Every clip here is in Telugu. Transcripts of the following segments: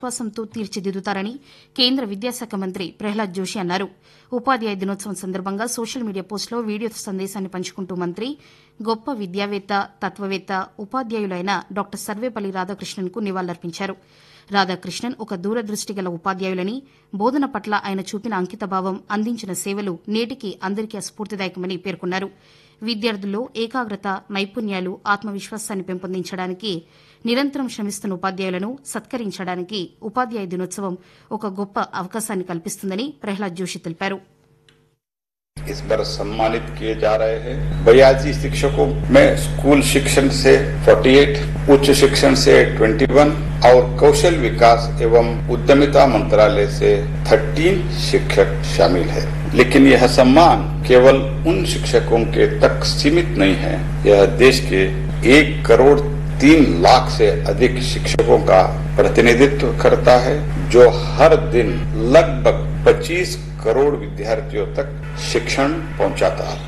విశ్వాసంతో తీర్చిదిద్దుతారని కేంద్ర విద్యాశాఖ మంత్రి ప్రహ్లాద్ జోషి అన్నారు. ఉపాధ్యాయ దినోత్సవం సందర్భంగా సోషల్ మీడియా పోస్టులో వీడియో సందేశాన్ని పంచుకుంటూ మంత్రి గొప్ప విద్యావేత్త, తత్వవేత్త, ఉపాధ్యాయులైన డాక్టర్ సర్వేపల్లి రాధాకృష్ణన్కు నివాళులర్పించారు. రాధాకృష్ణన్ ఒక దూరదృష్టి గల ఉపాధ్యాయులని, బోధన పట్ల ఆయన చూపిన అంకితభావం, అందించిన సేవలు నేటికీ అందరికీ స్ఫూర్తిదాయకమని పేర్కొన్నారు. విద్యార్థుల్లో ఏకాగ్రత, నైపుణ్యాలు, ఆత్మవిశ్వాసాన్ని పెంపొందించడానికి నిరంతరం శ్రమిస్తున్న ఉపాధ్యాయులను సత్కరించడానికి ఉపాధ్యాయ దినోత్సవం ఒక గొప్ప అవకాశాన్ని కల్పిస్తుందని ప్రహ్లాద్ జోషి తెలిపారు. इस बार सम्मानित किए जा रहे हैं 82 शिक्षकों में स्कूल शिक्षण से 48, उच्च शिक्षण से 21 और कौशल विकास एवं उद्यमिता मंत्रालय से 13 शिक्षक शामिल है। लेकिन यह सम्मान केवल उन शिक्षकों के तक सीमित नहीं है, यह देश के 1 करोड़ 3 लाख से अधिक शिक्षकों का प्रतिनिधित्व करता है, जो हर दिन लगभग 25 करोड़ विद्यार्थियों तक शिक्षण पहुंचाता है.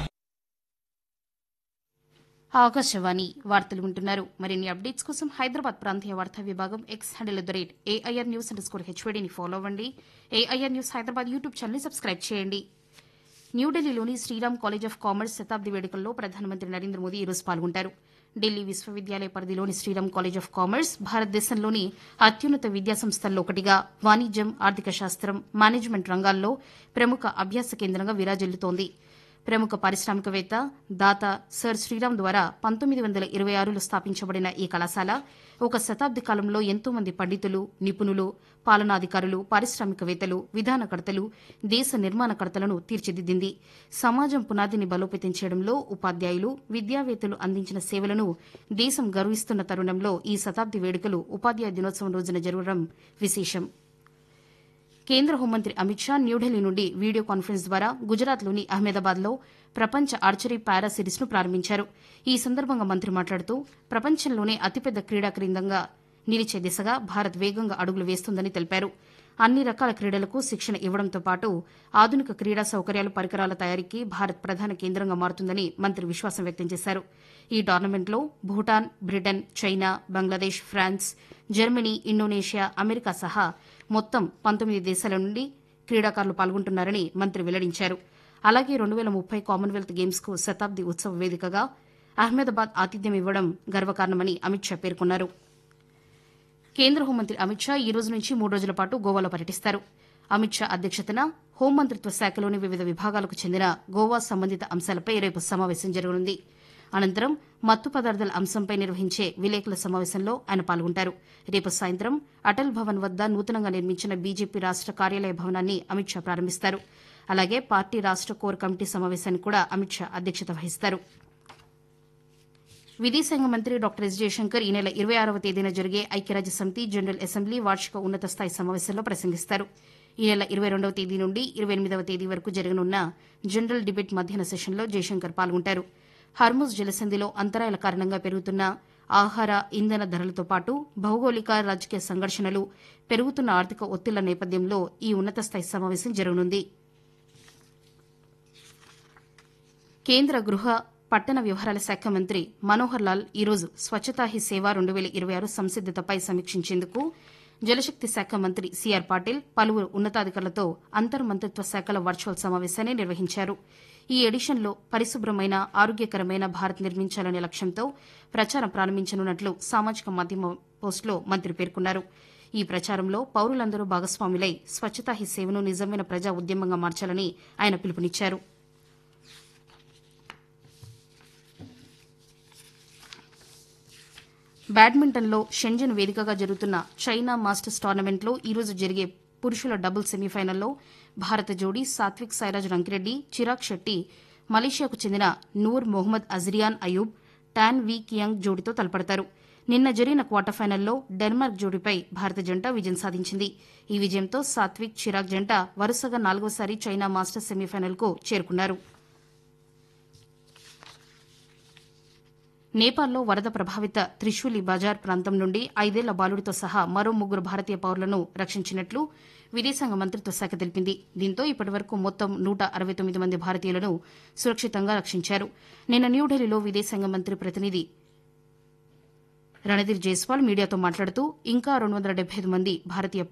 ఆకాశవాణి వార్తలు వింటున్నారు. మరిన్ని అప్డేట్స్ కోసం హైదరాబాద్ ప్రాంతీయ వార్తా విభాగం ఎక్స్ హ్యాండిల్ @AIR_News_HODని ఫాలో అవ్వండి. AIR న్యూస్ హైదరాబాద్ యూట్యూబ్ ఛానల్ని సబ్స్క్రైబ్ చేయండి. న్యూఢిల్లీలోని శ్రీరామ్ కాలేజ్ ఆఫ్ కామర్స్ శతాబ్ది వేడుకల్లో ప్రధానమంత్రి నరేంద్ర మోదీ ఈరోజు పాల్గొంటారు. ఢిల్లీ విశ్వవిద్యాలయ పరిధిలోని శ్రీరామ్ కాలేజ్ ఆఫ్ కామర్స్ భారతదేశంలోని అత్యున్నత విద్యాసంస్థల్లో ఒకటిగా వాణిజ్యం, ఆర్థిక శాస్త్రం, మేనేజ్మెంట్ రంగాల్లో ప్రముఖ అభ్యాస కేంద్రంగా విరాజిల్లుతోంది. ప్రముఖ పారిశ్రామికవేత్త, దాత సర్ శ్రీరామ్ ద్వారా 1926లో స్థాపించబడిన ఈ కళాశాల ఒక శతాబ్ది కాలంలో ఎంతో మంది పండితులు, నిపుణులు, పాలనాధికారులు, పారిశ్రామికవేత్తలు, విధానకర్తలు, దేశ నిర్మాణకర్తలను తీర్చిదిద్దింది. సమాజం పునాదిని బలోపేతం చేయడంలో ఉపాధ్యాయులు, విద్యావేత్తలు అందించిన సేవలను దేశం గర్విస్తున్న తరుణంలో ఈ శతాబ్ది వేడుకలు ఉపాధ్యాయ దినోత్సవం రోజున జరగడం విశేషం. కేంద్ర హోంమంత్రి అమిత్ షా న్యూఢిల్లీ నుండి వీడియో కాన్ఫరెన్స్ ద్వారా గుజరాత్లోని అహ్మదాబాద్లో ప్రపంచ ఆర్చరీ పారా సిరీస్ను ప్రారంభించారు. ఈ సందర్భంగా మంత్రి మాట్లాడుతూ ప్రపంచంలోనే అతిపెద్ద క్రీడా కేంద్రంగా నిలిచే దిశగా భారత్ వేగంగా అడుగులు వేస్తోందని తెలిపారు. అన్ని రకాల క్రీడలకు శిక్షణ ఇవ్వడంతో పాటు ఆధునిక క్రీడా సౌకర్యాలు, పరికరాల తయారీకి భారత్ ప్రధాన కేంద్రంగా మారుతుందని మంత్రి విశ్వాసం వ్యక్తం చేశారు. ఈ టోర్నమెంట్లో Bhutan, Britain, China, Bangladesh, France, Germany, Indonesia, America సహా మొత్తం 19 దేశాల నుండి క్రీడాకారులు పాల్గొంటున్నారని మంత్రి వెల్లడించారు. అలాగే 2030 కామన్వెల్త్ గేమ్స్కు శతాబ్ది ఉత్సవ వేదికగా అహ్మదాబాద్ ఆతిథ్యం ఇవ్వడం గర్వకారణమని అమిత్ షా పేర్కొన్నారు. కేంద్ర హోంమంత్రి అమిత్ షా ఈ రోజు నుంచి 3 రోజుల పాటు గోవాలో పర్యటిస్తారు. అమిత్ షా అధ్యక్షతన హోంమంత్రిత్వ శాఖలోని వివిధ విభాగాలకు చెందిన గోవా సంబంధిత అంశాలపై రేపు సమావేశం జరగనుంది. అనంతరం మత్తు పదార్థాల అంశంపై నిర్వహించే విలేకరుల సమావేశంలో ఆయన పాల్గొంటారు. రేపు సాయంత్రం అటల్ భవన్ వద్ద నూతనంగా నిర్మించిన బీజేపీ రాష్ట కార్యాలయ భవనాన్ని అమిత్ షా ప్రారంభిస్తారు. అలాగే పార్టీ రాష్ట కోర్ కమిటీ సమావేశానికి కూడా అమిత్ షా అధ్యక్షత వహిస్తారు. విదేశాంగ మంత్రి డాక్టర్ ఎస్ జయశంకర్ ఈ నెల 26వ తేదీన జరిగే ఐక్యరాజ్యసమితి జనరల్ అసెంబ్లీ వార్షిక ఉన్నత స్థాయి సమావేశంలో ప్రసంగిస్తారు. ఈ నెల 22వ తేదీ నుండి 28వ తేదీ వరకు జరగనున్న జనరల్ డిబేట్ మధ్యాహ్న సెషన్లో జయశంకర్ పాల్గొంటారు. హర్ముజ్ జలసంధిలో అంతరాయాల కారణంగా పెరుగుతున్న ఆహార, ఇంధన ధరలతో పాటు భౌగోళిక, రాజకీయ సంఘర్షణలు, పెరుగుతున్న ఆర్థిక ఒత్తిళ్ల నేపథ్యంలో ఈ ఉన్నత స్థాయి సమావేశం జరగనుంది. కేంద్ర గృహ, పట్టణ వ్యవహారాల శాఖ మంత్రి మనోహర్ లాల్ ఈరోజు స్వచ్ఛతా హీ సేవ 2026 సంసిద్దతపై సమీక్షించేందుకు జలశక్తి శాఖ మంత్రి సిఆర్ పాటిల్, పలువురు ఉన్నతాధికారులతో అంతర్మంత్రిత్వ శాఖల వర్చువల్ సమావేశాన్ని నిర్వహించారు. ఈ ఎడిషన్లో పరిశుభ్రమైన, ఆరోగ్యకరమైన భారత్ నిర్మించాలనే లక్ష్యంతో ప్రచారం ప్రారంభించనున్నట్లు సామాజిక మాధ్యమ పోస్టులో మంత్రి పేర్కొన్నారు. ఈ ప్రచారంలో పౌరులందరూ భాగస్వాములై స్వచ్ఛతా హీ సేవను నిజమైన ప్రజా ఉద్యమంగా మార్చాలని ఆయన పిలుపునిచ్చారు. బ్యాడ్మింటన్లో షెంజన్ వేదికగా జరుగుతున్న చైనా మాస్టర్స్ టోర్నమెంట్లో ఈరోజు జరిగే పురుషుల డబుల్ సెమీఫైనల్లో భారత జోడీ సాత్విక్ సాయిరాజ్ రంకిరెడ్డి, చిరాగ్ షెట్టి మలేషియాకు చెందిన నూర్ మొహమ్మద్ అజ్రియాన్ అయూబ్, టాన్ వి కియాంగ్ జోడీతో తలపడతారు. నిన్న జరిగిన క్వార్టర్ ఫైనల్లో డెన్మార్క్ జోడీపై భారత జంట విజయం సాధించింది. ఈ విజయంతో సాత్విక్, చిరాగ్ జంట వరుసగా 4వసారి చైనా మాస్టర్స్ సెమీఫైనల్కు చేరుకున్నారు. నేపాల్లో వరద ప్రభావిత త్రిశూలి బజార్ ప్రాంతం నుండి 5 ఏళ్ల బాలుడితో సహా మరో 3 భారతీయ పౌరులను రక్షించినట్లు విదేశాంగ మంత్రిత్వ శాఖ తెలిపింది. దీంతో ఇప్పటివరకు మొత్తం 169 మంది భారతీయులను సురక్షితంగా రక్షించారు. నిన్న న్యూఢిల్లీలో విదేశాంగ మంత్రి ప్రతినిధి రణధీర్ జైస్వాల్ మీడియాతో మాట్లాడుతూ ఇంకా 275 మంది భారతీయ